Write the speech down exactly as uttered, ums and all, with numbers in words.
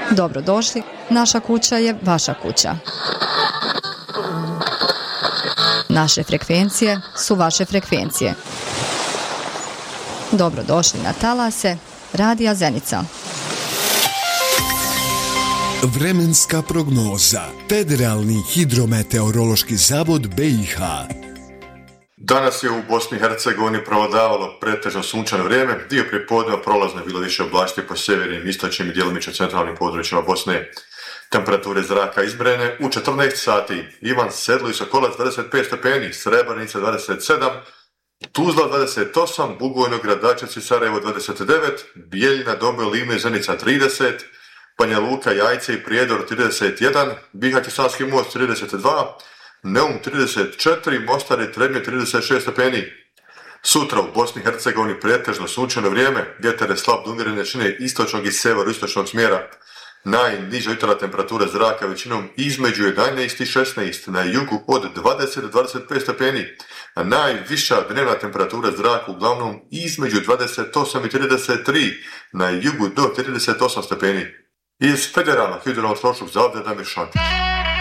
Dobrodošli, naša kuća je vaša kuća. Naše frekvencije su vaše frekvencije. Dobrodošli na talase Radija Zenica. Vremenska prognoza. Federalni hidrometeorološki zavod B i H. Danas je u Bosni i Hercegovini prevladavalo pretežno sunčano vrijeme, dio prijepodneva prolazno je bilo više oblačiti po sjevernim, istočnim i djelomično centralnim područjima Bosne. Temperature zraka izmjerene u četrnaest sati. Ivan Sedlo i Sokolac dvadeset pet stepeni, Srebrenica dvadeset sedam, Tuzla dvadeset osam, Bugojno, Gradačac i Sarajevo dvadeset devet, Bijeljina, Doboj, Livno i Zenica trideset, Banja Luka, Jajce i Prijedor trideset jedan, Bihać i Savski Most trideset dva, Neum trideset četiri, Mostar i Trebnje trideset šest stepeni. Sutra u Bosni i Hercegovini pretežno sunčano vrijeme, vjetar je slab do umjerene jačine istočnog i sjeveroistočnog smjera. Najniža jutarnja temperatura zraka većinom između jedanaest i šesnaest, na jugu od dvadeset do dvadeset pet stepeni, a najviša dnevna temperatura zraka uglavnom između dvadeset osam i trideset tri, na jugu do trideset osam stepeni. Iz Federalnog hidrometeorološkog zavoda Damir Šantić.